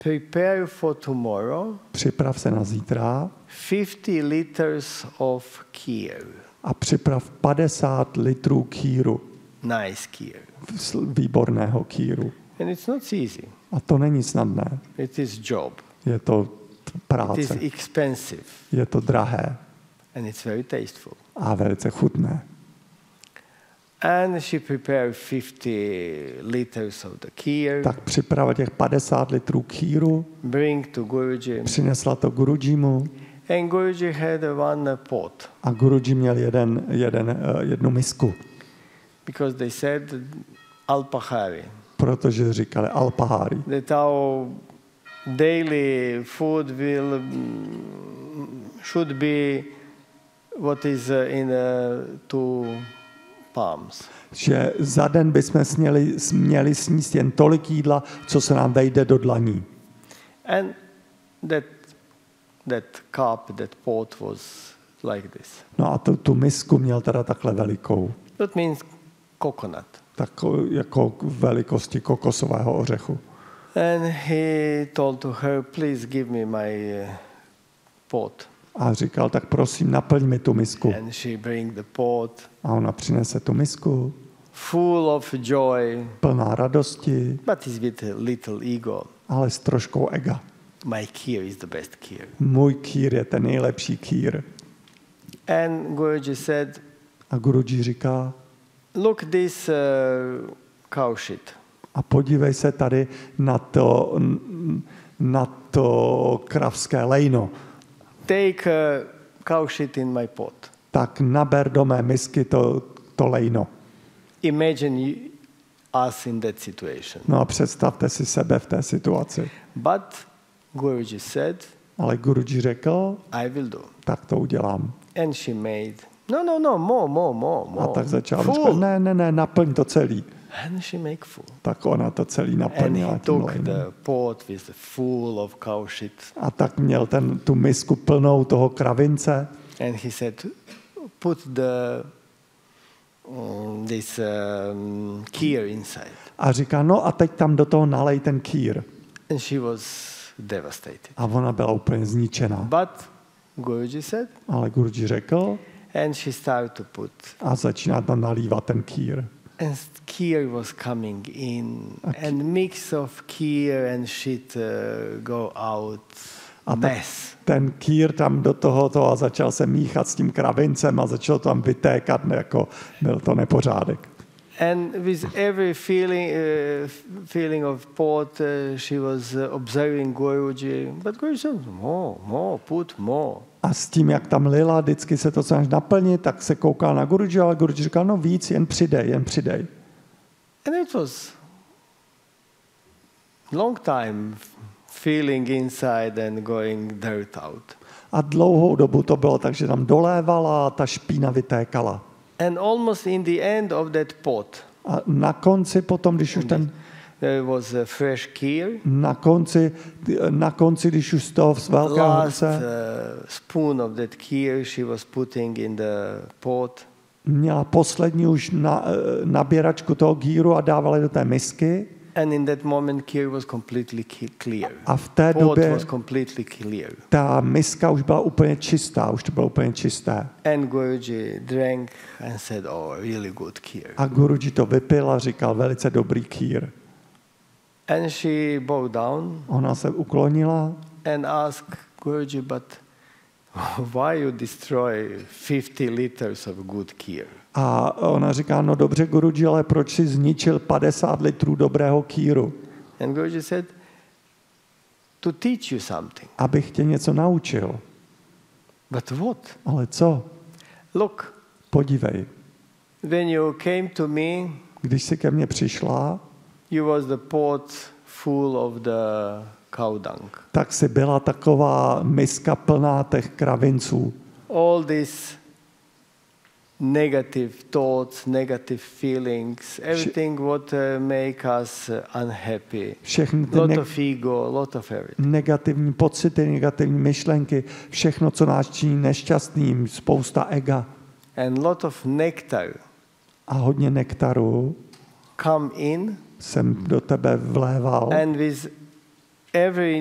prepare for tomorrow připrav se na zítra 50 liters of kheer. a připrav 50 litrů kýru, Nice kheer. výborného kýru. And it's not easy. A to není snadné. It is job. Je to It is práce, expensive. je to drahé And it's very tasteful. a velice chutné. And she prepared 50 liters of the kheer, Tak připravila těch 50 litrů kýru, bring to Guruji. přinesla to Gurujimu And Guruji had one pot. a Guruji měl jednu misku, Because they said Alpahari, protože říkali alpahari, that our daily food should be what is in 2 palms. že za den bychom měli sníst jen tolik jídla, co se nám vejde do dlaní. And that cup, that pot was like this. No a tu misku měl teda takhle velikou, That means coconut. tak jako velikosti kokosového ořechu. And he told to her, please give me my pot. A říkal, tak prosím, naplň mi tu misku. And she bring the pot, A ona přinese tu misku, full of joy, plná radosti, but is with a little ego. ale s troškou ega. My kheer is the best kheer. Můj kýr je ten nejlepší kýr. And Guruji said, A Guruji říká, look this cow shit. a podívej se tady na to kravské lejno. Take cow shit in my pot. Tak naber do mé misky to lejno. Imagine us in that situation. No a představte si sebe v té situaci. But Guruji said, Ale Guruji řekl, I will do. tak to udělám. And she made, no, more. A tak začala Full. říkat, ne, naplň to celý. And she make full. Tak ona to celý And naplnila he tím took lejnem. the pot with the full of cow shit. A tak měl tu misku plnou toho kravince And he said, put this kheer inside. a říká, no a teď tam do toho nalej ten kýr. And she was devastated. A ona byla úplně zničená. But Guruji said, Ale Guruji řekl and she started to put. a začíná tam nalívat ten kýr. And kheer was coming in, and mix of kheer and shit go out. A Mess. ten kýr tam do tohoto a začal se míchat s tím kravincem a začal tam vytékat, jako byl to nepořádek. And with every feeling of pot, she was observing Guruji. But Guruji said, more, put more. A s tím, jak tam lila, vždycky se to snaží naplnit, tak se koukal na Guruji, ale Guruji říkal, no víc, jen přidej. And it was long time feeling inside and going dirt out. A dlouhou dobu to bylo, takže tam dolévala a ta špína vytékala. And almost in the end of that pot, A na konci potom, když už there was a fresh kheer. na konci, když už z toho velkého Last hrnce spoon of that kheer she was putting in the pot. měla poslední už nabíračku toho gíru a dávala do té misky. And in that moment, kheer was completely clear. A v té Pot době was completely clear. ta miska už byla úplně čistá, už to bylo úplně čisté. And Guruji drank and said, oh, really good kheer. A Guruji to vypil a říkal, velice dobrý kýr. And she bowed down Ona se uklonila and asked Guruji, but why you destroy 50 liters of good kheer? a ona říká, no dobře Guruji, ale proč si zničil 50 litrů dobrého kýru? And Guruji said, to teach you something. Abych tě něco naučil. But what? Ale co? Look, Podívej, when you came to me, když jsi ke mně přišla, you was the pot full of the cow dung. tak si byla taková miska plná těch kravinců. All these negative thoughts, negative feelings, everything what make us unhappy. Všechny ty Lot of ego, lot of everything. negativní pocity, negativní myšlenky, všechno, co nás činí nešťastným, spousta ega And lot of nectar a hodně nektaru come in jsem do tebe vléval and with every